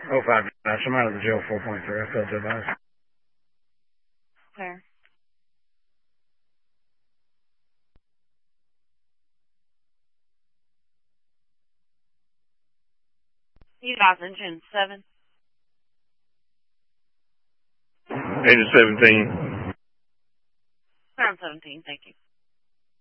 Oh, 5, I'm out of the jail 4.3. I failed to advise. Where? You guys engine 7? Engine 17. Around 17, thank you.